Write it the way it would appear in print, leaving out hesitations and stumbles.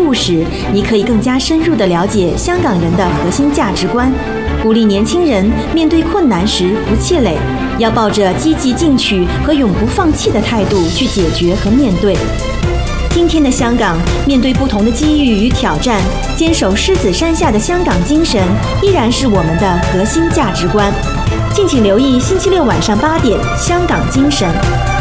故事，你可以更加深入地了解香港人的核心价值观，鼓励年轻人面对困难时不气馁，要抱着积极进取和永不放弃的态度去解决和面对。今天的香港，面对不同的机遇与挑战，坚守狮子山下的香港精神依然是我们的核心价值观。敬请留意星期六晚上8点《香港精神》。